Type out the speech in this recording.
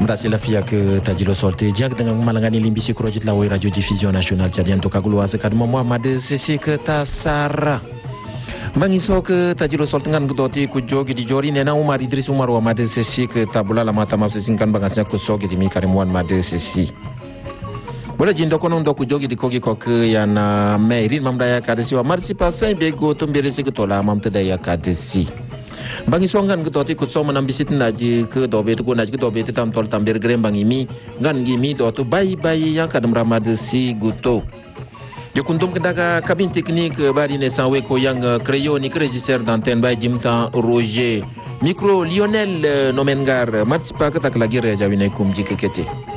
Mrasi lafia ke tajilo sorti jak dengan malangani limbisi kurojit lawai radio diffusion nasional jadi untuk kagulu asakad Muhammad sesi ke tasara Bangiso ke tajilo sorti ngan gudoti kujogi di jori nena Umar Idris Umar wa made sesi ke tabula la mata mafsesingkan bangasnya kusogi di mikari muan made sesi Bola jindo kono ndo kujogi di kogi koke yana meirin mamdaya kadesi wa marsi pasai bego tumbirisi kutola mamtedaya kadesi Bangi songan ketoti kutso menambisit naji ke dobe tu naji ke dobe tu tam tol tambir grem bangi mi ngan gimi do tu bayi yang kadem ramade si guto. Jo kuntum kendaka kabin teknik bari ne sanwe ko yang kreyo ni regisser d'antenne bay jimta Roger micro Lionel Nomengar matsipa ketak lagi reja winai kum jike kete.